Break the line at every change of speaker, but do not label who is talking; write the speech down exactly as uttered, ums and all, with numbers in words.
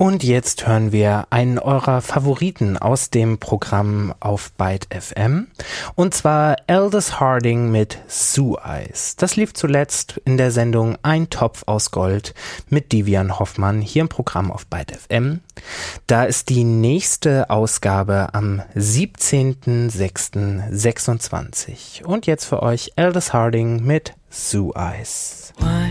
Und jetzt hören wir einen eurer Favoriten aus dem Programm auf Byte F M. Und zwar Aldous Harding mit Sue Eyes. Das lief zuletzt in der Sendung Ein Topf aus Gold mit Divian Hoffmann hier im Programm auf Byte F M. Da ist die nächste Ausgabe am siebzehnten sechsten sechsundzwanzig. Und jetzt für euch Aldous Harding mit Sue Eyes.